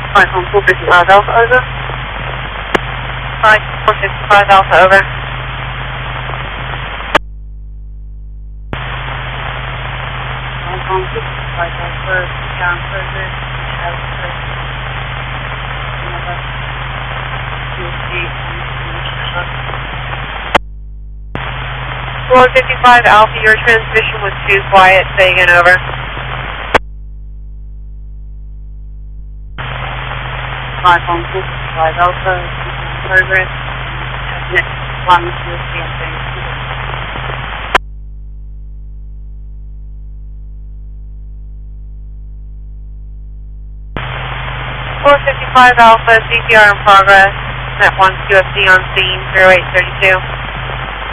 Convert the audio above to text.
Flight on 455 Alpha, over. Flight 455 Alpha, over. Flight on 455 Alpha, down further, another QSD, 455 Alpha, your transmission was too quiet. Say again, over. Flight on 455 Alpha, progress, next one QSD, I'm saying. 455 Alpha, CPR in progress. Net 1 QFC on scene, 0832.